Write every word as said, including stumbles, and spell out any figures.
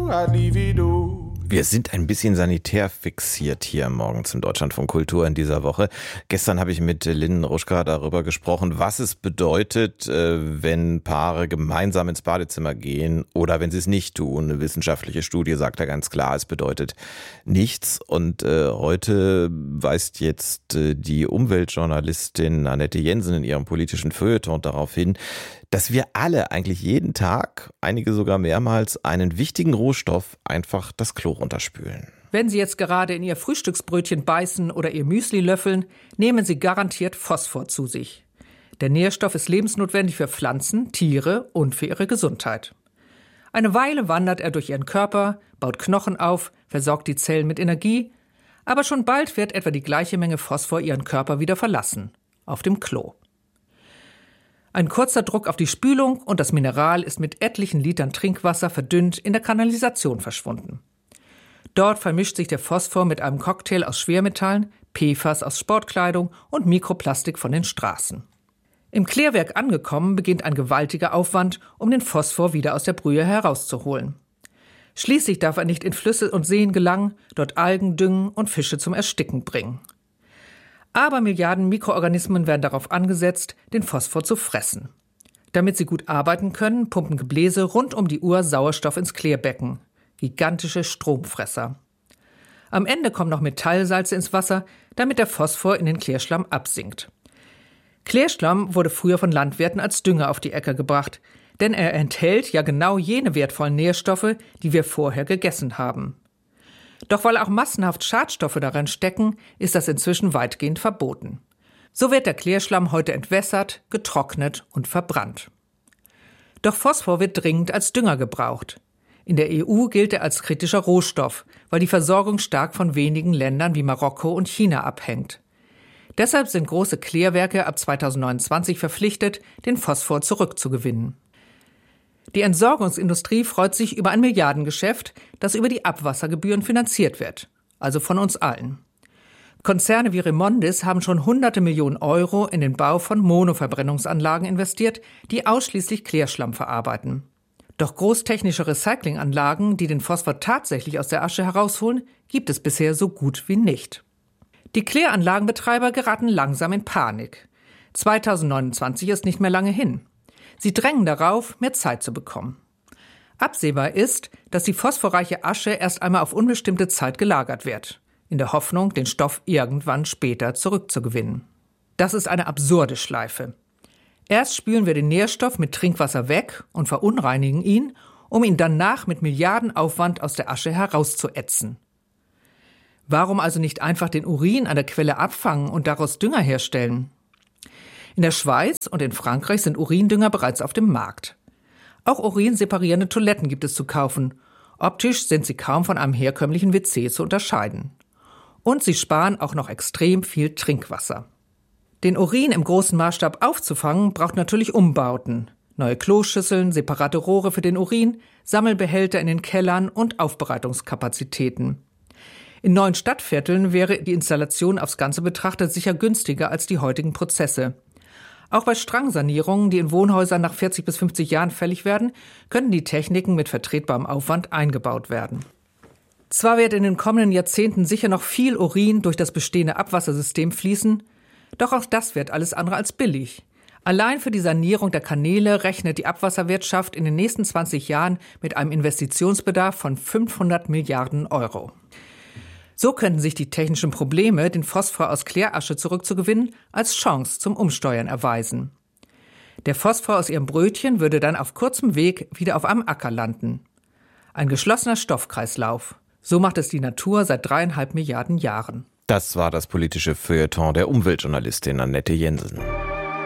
Wir sind ein bisschen sanitär fixiert hier morgens im Deutschlandfunk Kultur in dieser Woche. Gestern habe ich mit Lynn Ruschka darüber gesprochen, was es bedeutet, wenn Paare gemeinsam ins Badezimmer gehen oder wenn sie es nicht tun. Eine wissenschaftliche Studie sagt ja ganz klar, es bedeutet nichts. Und äh, heute weist jetzt äh, die Umweltjournalistin Annette Jensen in ihrem politischen Feuilleton darauf hin, dass wir alle eigentlich jeden Tag, einige sogar mehrmals, einen wichtigen Rohstoff einfach das Klo runterspülen. Wenn Sie jetzt gerade in Ihr Frühstücksbrötchen beißen oder Ihr Müsli löffeln, nehmen Sie garantiert Phosphor zu sich. Der Nährstoff ist lebensnotwendig für Pflanzen, Tiere und für ihre Gesundheit. Eine Weile wandert er durch Ihren Körper, baut Knochen auf, versorgt die Zellen mit Energie, aber schon bald wird etwa die gleiche Menge Phosphor Ihren Körper wieder verlassen, auf dem Klo. Ein kurzer Druck auf die Spülung und das Mineral ist mit etlichen Litern Trinkwasser verdünnt in der Kanalisation verschwunden. Dort vermischt sich der Phosphor mit einem Cocktail aus Schwermetallen, P F A S aus Sportkleidung und Mikroplastik von den Straßen. Im Klärwerk angekommen beginnt ein gewaltiger Aufwand, um den Phosphor wieder aus der Brühe herauszuholen. Schließlich darf er nicht in Flüsse und Seen gelangen, dort Algen düngen und Fische zum Ersticken bringen. Aber Milliarden Mikroorganismen werden darauf angesetzt, den Phosphor zu fressen. Damit sie gut arbeiten können, pumpen Gebläse rund um die Uhr Sauerstoff ins Klärbecken. Gigantische Stromfresser. Am Ende kommen noch Metallsalze ins Wasser, damit der Phosphor in den Klärschlamm absinkt. Klärschlamm wurde früher von Landwirten als Dünger auf die Äcker gebracht, denn er enthält ja genau jene wertvollen Nährstoffe, die wir vorher gegessen haben. Doch weil auch massenhaft Schadstoffe darin stecken, ist das inzwischen weitgehend verboten. So wird der Klärschlamm heute entwässert, getrocknet und verbrannt. Doch Phosphor wird dringend als Dünger gebraucht. In der E U gilt er als kritischer Rohstoff, weil die Versorgung stark von wenigen Ländern wie Marokko und China abhängt. Deshalb sind große Klärwerke ab zweitausendneunundzwanzig verpflichtet, den Phosphor zurückzugewinnen. Die Entsorgungsindustrie freut sich über ein Milliardengeschäft, das über die Abwassergebühren finanziert wird, also von uns allen. Konzerne wie Remondis haben schon hunderte Millionen Euro in den Bau von Monoverbrennungsanlagen investiert, die ausschließlich Klärschlamm verarbeiten. Doch großtechnische Recyclinganlagen, die den Phosphor tatsächlich aus der Asche herausholen, gibt es bisher so gut wie nicht. Die Kläranlagenbetreiber geraten langsam in Panik. zweitausendneunundzwanzig ist nicht mehr lange hin. Sie drängen darauf, mehr Zeit zu bekommen. Absehbar ist, dass die phosphorreiche Asche erst einmal auf unbestimmte Zeit gelagert wird, in der Hoffnung, den Stoff irgendwann später zurückzugewinnen. Das ist eine absurde Schleife. Erst spülen wir den Nährstoff mit Trinkwasser weg und verunreinigen ihn, um ihn danach mit Milliardenaufwand aus der Asche herauszuätzen. Warum also nicht einfach den Urin an der Quelle abfangen und daraus Dünger herstellen? In der Schweiz und in Frankreich sind Urindünger bereits auf dem Markt. Auch urinseparierende Toiletten gibt es zu kaufen. Optisch sind sie kaum von einem herkömmlichen W C zu unterscheiden. Und sie sparen auch noch extrem viel Trinkwasser. Den Urin im großen Maßstab aufzufangen, braucht natürlich Umbauten. Neue Kloschüsseln, separate Rohre für den Urin, Sammelbehälter in den Kellern und Aufbereitungskapazitäten. In neuen Stadtvierteln wäre die Installation aufs Ganze betrachtet sicher günstiger als die heutigen Prozesse. Auch bei Strangsanierungen, die in Wohnhäusern nach vierzig bis fünfzig Jahren fällig werden, können die Techniken mit vertretbarem Aufwand eingebaut werden. Zwar wird in den kommenden Jahrzehnten sicher noch viel Urin durch das bestehende Abwassersystem fließen, doch auch das wird alles andere als billig. Allein für die Sanierung der Kanäle rechnet die Abwasserwirtschaft in den nächsten zwanzig Jahren mit einem Investitionsbedarf von fünfhundert Milliarden Euro. So könnten sich die technischen Probleme, den Phosphor aus Klärasche zurückzugewinnen, als Chance zum Umsteuern erweisen. Der Phosphor aus ihrem Brötchen würde dann auf kurzem Weg wieder auf einem Acker landen. Ein geschlossener Stoffkreislauf. So macht es die Natur seit dreieinhalb Milliarden Jahren. Das war das politische Feuilleton der Umweltjournalistin Annette Jensen.